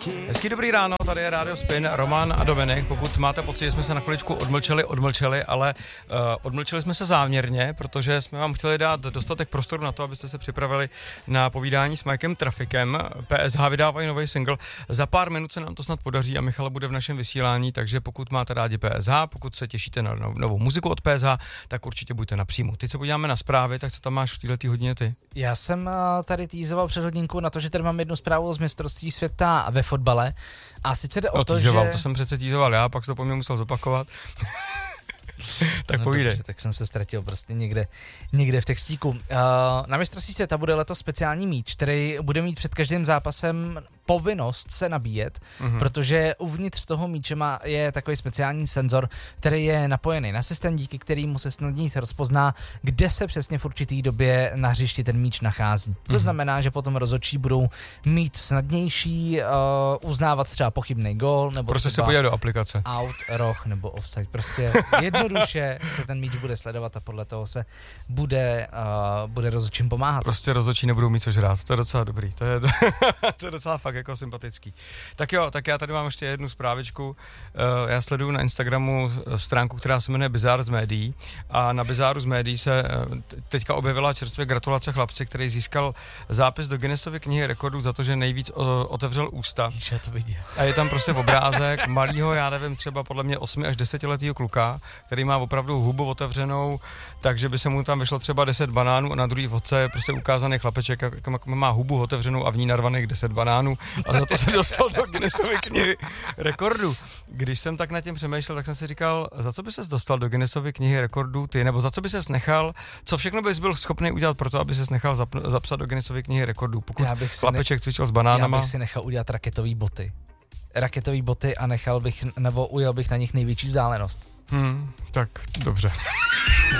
Hezký dobrý ráno, tady je Radio Spin, Roman a Dominik. Pokud máte pocit, že jsme se na chviličku odmlčeli, ale odmlčeli jsme se záměrně, protože jsme vám chtěli dát dostatek prostoru na to, abyste se připravili na povídání s Mikem Trafikem. PSH vydávají nový single. Za pár minut se nám to snad podaří a Michal bude v našem vysílání, takže pokud máte rádi PSH, pokud se těšíte na novou muziku od PSH, tak určitě buďte na příjmu. Teď se podíváme na zprávy, tak co tam máš v této hodině ty? Já jsem tady týzoval před hodinku na to, že tady mám jednu zprávu z mistrovství světa ve fotbale. A sice jde o to, že... To jsem přece týzoval já, pak to po mně musel zopakovat. Tak povídej. Dobře, tak jsem se ztratil prostě někde v textíku. Na mistrovství světa bude letos speciální míč, který bude mít před každým zápasem povinnost se nabíjet, protože uvnitř toho míče je takový speciální senzor, který je napojený na systém, díky kterému se snadněji rozpozná, kde se přesně v určitý době na hřišti ten míč nachází. To znamená, že potom rozhodčí budou mít snadnější uznávat třeba pochybný gól, nebo prostě se podívat do aplikace. Out, roh nebo offside. Prostě jednoduše se ten míč bude sledovat a podle toho se bude rozhodčím pomáhat. Prostě rozhodčí nebudou mít co žrát, to je docela dobrý, to je docela fakt jako sympatický. Tak jo, tak já tady mám ještě jednu zprávičku. Já sleduju na Instagramu stránku, která se jmenuje Bizár z médií a na Bizáru z médií se teďka objevila čerstvě gratulace chlapci, který získal zápis do Guinnessovy knihy rekordů za to, že nejvíc otevřel ústa. Já to viděl. A je tam prostě obrázek malýho, já nevím, třeba podle mě 8 až 10 letého kluka, který má opravdu hubu otevřenou, takže by se mu tam vyšlo třeba 10 banánů a na druhý fotce je prostě ukázaný chlapeček, jak má hubu otevřenou a v ní narvaných 10 banánů a za to se dostal do Guinnessovy knihy rekordů. Když jsem tak nad tím přemýšlel, tak jsem si říkal, za co by ses dostal do Guinnessovy knihy rekordů ty, nebo za co by ses nechal, co všechno bys byl schopný udělat pro to, aby ses nechal zapsat do Guinnessovy knihy rekordů, pokud chlapeček cvičil s banánama. Já bych si nechal udělat raketový boty a ujel bych na nich největší vzdálenost. Tak dobře.